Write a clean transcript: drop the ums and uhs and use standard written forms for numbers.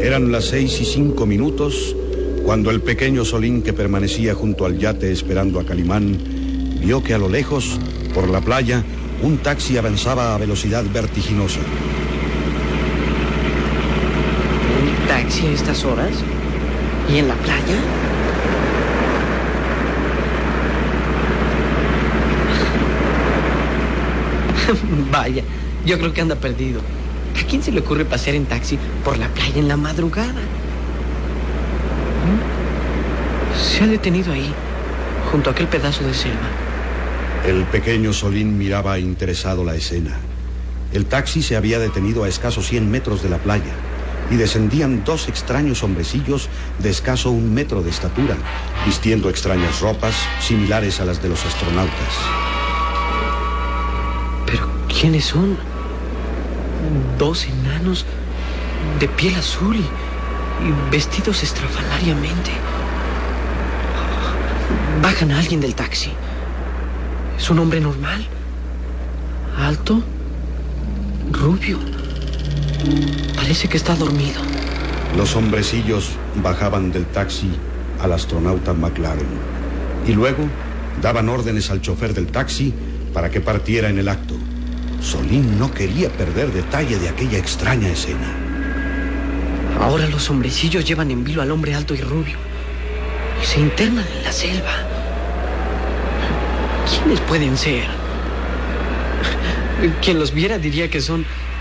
Eran las 6:05 cuando el pequeño Solín, que permanecía junto al yate esperando a Calimán, vio que a lo lejos, por la playa, un taxi avanzaba a velocidad vertiginosa. ¿Un taxi a estas horas? ¿Y en la playa? Vaya, yo creo que anda perdido. ¿A quién se le ocurre pasear en taxi por la playa en la madrugada? Se ha detenido ahí, junto a aquel pedazo de selva. El pequeño Solín miraba interesado la escena. El taxi se había detenido a escasos 100 metros de la playa y descendían 2 extraños hombrecillos de escaso 1 metro de estatura, vistiendo extrañas ropas similares a las de los astronautas. ¿Pero quiénes son? 2 enanos de piel azul y vestidos estrafalariamente. Bajan a alguien del taxi. Es un hombre normal, alto, rubio. Parece que está dormido. Los hombrecillos bajaban del taxi al astronauta McLaren y luego daban órdenes al chofer del taxi para que partiera en el acto. Solín no quería perder detalle de aquella extraña escena. Ahora los hombrecillos llevan en vilo al hombre alto y rubio y se internan en la selva. ¿Quiénes pueden ser? Quien los viera diría que son